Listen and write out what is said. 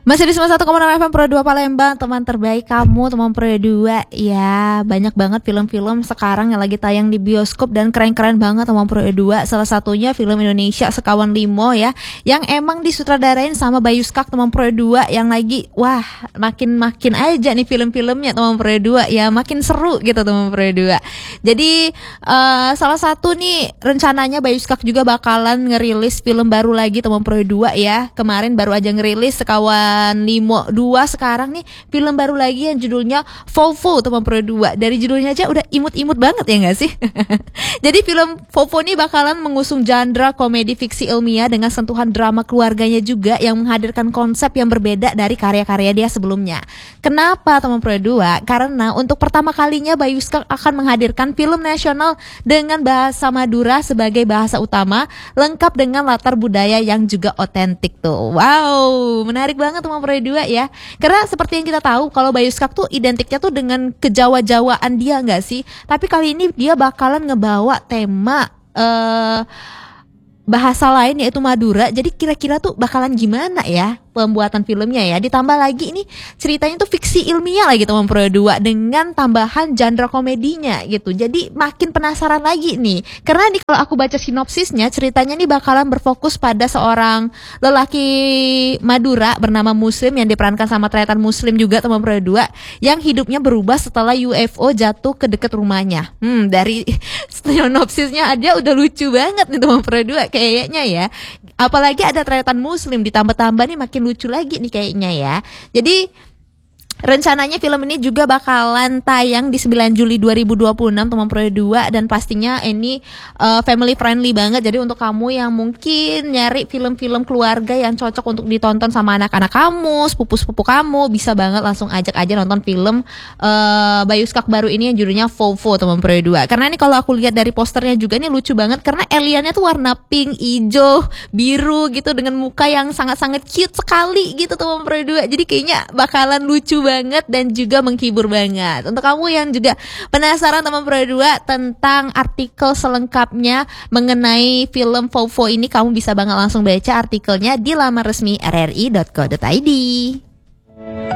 Masih di 91,6 FM Pro 2 Palembang, teman terbaik kamu, teman Pro 2. Ya, banyak banget film-film sekarang yang lagi tayang di bioskop dan keren-keren banget teman Pro 2. Salah satunya film Indonesia Sekawan Limo ya, yang emang disutradarain sama Bayu Skak teman Pro 2, yang lagi wah, makin aja nih film-filmnya teman Pro 2 ya, makin seru gitu teman Pro 2. Jadi salah satu nih rencananya Bayu Skak juga bakalan ngerilis film baru lagi teman Pro 2 ya. Kemarin baru aja ngerilis Sekawan Limo 2, sekarang nih film baru lagi yang judulnya Fofo teman Pro 2. Dari judulnya aja udah imut-imut banget ya gak sih? Jadi film Fofo nih bakalan mengusung genre komedi fiksi ilmiah dengan sentuhan drama keluarganya juga, yang menghadirkan konsep yang berbeda dari karya-karya dia sebelumnya. Kenapa teman Pro 2? Karena untuk pertama kalinya Bayu Skak akan menghadirkan film nasional dengan bahasa Madura sebagai bahasa utama, lengkap dengan latar budaya yang juga otentik tuh. Wow, menarik banget teman Pro 2 ya. Karena seperti yang kita tahu kalau Bayu Skak tuh identiknya tuh dengan kejawa-jawaan dia nggak sih? Tapi kali ini dia bakalan ngebawa tema bahasa lain yaitu Madura. Jadi kira-kira tuh bakalan gimana ya pembuatan filmnya ya. Ditambah lagi ini ceritanya tuh fiksi ilmiah lagi teman Pro 2 dengan tambahan genre komedinya gitu. Jadi makin penasaran lagi nih. Karena nih kalau aku baca sinopsisnya, ceritanya nih bakalan berfokus pada seorang lelaki Madura bernama Muslim yang diperankan sama Tretan Muslim juga teman Pro 2, yang hidupnya berubah setelah UFO jatuh ke dekat rumahnya. Dari sinopsisnya aja udah lucu banget nih teman Pro 2 kayaknya ya. Apalagi ada Tretan Muslim ditambah-tambah nih makin lucu lagi nih kayaknya ya. Jadi rencananya film ini juga bakalan tayang di 9 Juli 2026 teman Pro 2, dan pastinya ini family friendly banget. Jadi untuk kamu yang mungkin nyari film-film keluarga yang cocok untuk ditonton sama anak-anak kamu, sepupu-sepupu kamu, bisa banget langsung ajak aja nonton film Bayu Skak baru ini yang judulnya Fofo teman Pro 2. Karena ini kalau aku lihat dari posternya juga ini lucu banget, karena aliennya tuh warna pink, hijau, biru gitu dengan muka yang sangat-sangat cute sekali gitu teman Pro 2. Jadi kayaknya bakalan lucu banget dan juga menghibur banget. Untuk kamu yang juga penasaran teman Pro 2 tentang artikel selengkapnya mengenai film Fofo ini, kamu bisa banget langsung baca artikelnya di laman resmi rri.co.id.